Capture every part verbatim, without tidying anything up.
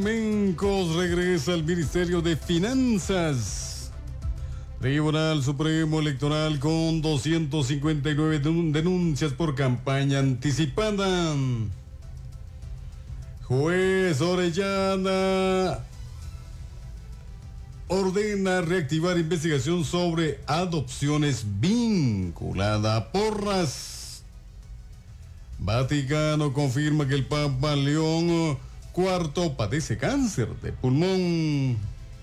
Mencos regresa al Ministerio de Finanzas. Tribunal Supremo Electoral con doscientas cincuenta y nueve denuncias por campaña anticipada. Juez Orellana ordena reactivar investigación sobre adopciones vinculada a porras. Vaticano confirma que el Papa León cuarto padece cáncer de pulmón.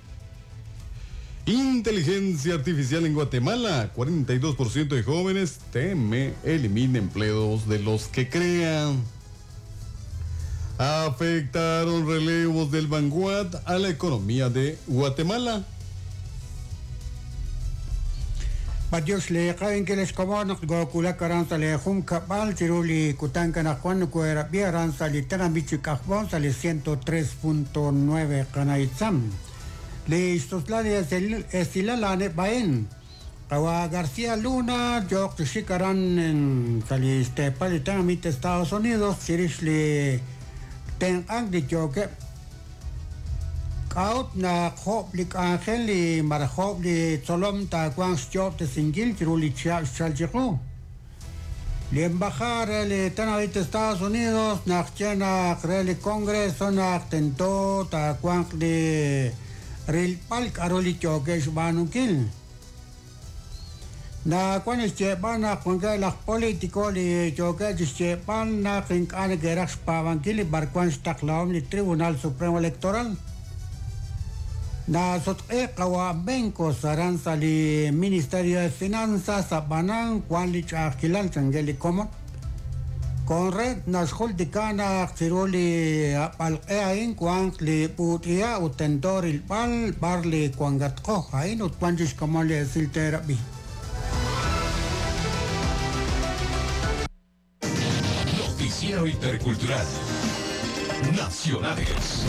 Inteligencia artificial en Guatemala. cuarenta y dos por ciento de jóvenes teme elimina empleos de los que crean. Afectaron relevos del Vanguard a la economía de Guatemala. Badios le caen que les comonos gokula caranza le jum capal tiruli kutanka na juan kuera biaranza le tanamichi cajbon sale ciento tres punto nueve canaitzam. Le istoslane estilalane baen. Kawa García Luna, yo que shikaran en saliste palitanamite Estados Unidos, sirish le ten ang di joke. Kaut na hoplik angeli mar hopli solom ta kwang job te singil tiruli chaljiku. Le embajada le tanavite Estados Unidos na chena crele congreso na tento ta kwang de real palk aroli joke shbanukil. Na kwang cheban na kwang la politiko le joke cheban na king ane gerax pavankili bar kwang staklaum le Tribunal Supremo Electoral. Na sotre kawa benko saranza li Ministerio de Finanzas sabanan kwan li chakilal changeli komot. Konred nas holdikana xiroli apal eain kwan li putia utentor il pal barli kwan gatko hain utpanjis kamali silterabi. Noticiero Intercultural Nacionales.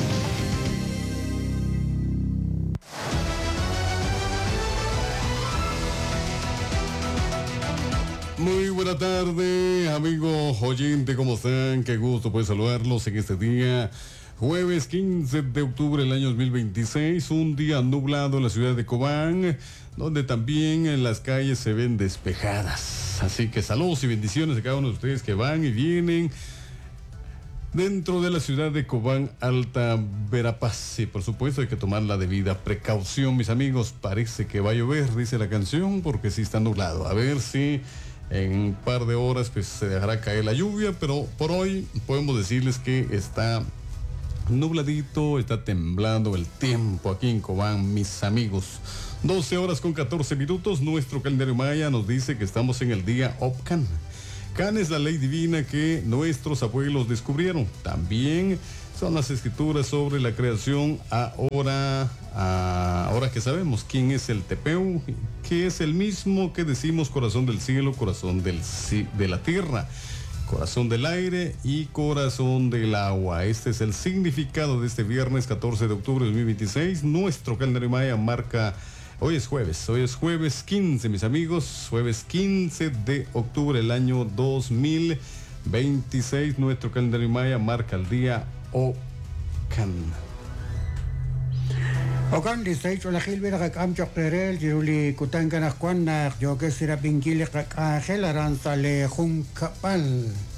Muy buena tarde, amigo oyente, ¿cómo están? Qué gusto poder saludarlos en este día, jueves quince de octubre del año dos mil veintiséis, un día nublado en la ciudad de Cobán, donde también en las calles se ven despejadas. Así que saludos y bendiciones a cada uno de ustedes que van y vienen dentro de la ciudad de Cobán, Alta Verapaz. Y por supuesto hay que tomar la debida precaución, mis amigos. Parece que va a llover, dice la canción, porque sí está nublado. A ver si en un par de horas pues se dejará caer la lluvia, pero por hoy podemos decirles que está nubladito, está temblando el tiempo aquí en Cobán, mis amigos. doce horas con catorce minutos, nuestro calendario maya nos dice que estamos en el día Opcan. Can es la ley divina que nuestros abuelos descubrieron. También son las escrituras sobre la creación. Ahora, ahora que sabemos quién es el Tepeu, que es el mismo que decimos corazón del cielo, corazón del, de la tierra, corazón del aire y corazón del agua. Este es el significado de este viernes catorce de octubre de dos mil veintiséis. Nuestro calendario maya marca... Hoy es jueves, hoy es jueves quince, mis amigos, jueves quince de octubre del año dos mil veintiséis. Nuestro calendario maya marca el día Ocan. Ocan distrito la Gilbert Rakam Chokterel, Jiruli Kutanganak Kwan, yo que será Pingili Rakangel, Aranzale Juncapal.